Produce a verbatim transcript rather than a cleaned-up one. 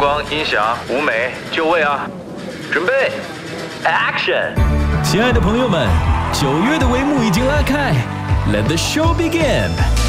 光、音响、舞美，就位啊！准备 ，Action！ 亲爱的朋友们，九月的帷幕已经拉开 ，Let the show begin！